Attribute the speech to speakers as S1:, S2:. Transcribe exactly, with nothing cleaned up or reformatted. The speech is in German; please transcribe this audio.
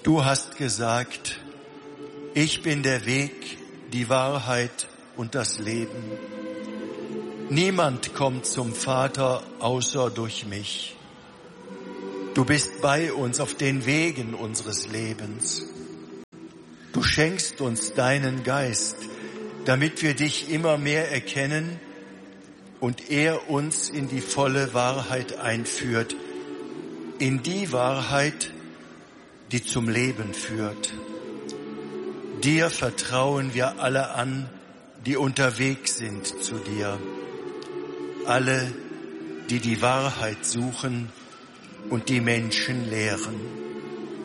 S1: Du hast gesagt, ich bin der Weg, die Wahrheit und das Leben. Niemand kommt zum Vater außer durch mich. Du bist bei uns auf den Wegen unseres Lebens. Du schenkst uns deinen Geist, damit wir dich immer mehr erkennen und er uns in die volle Wahrheit einführt, in die Wahrheit, die zum Leben führt. Dir vertrauen wir alle an, die unterwegs sind zu dir. Alle, die die Wahrheit suchen und die Menschen lehren.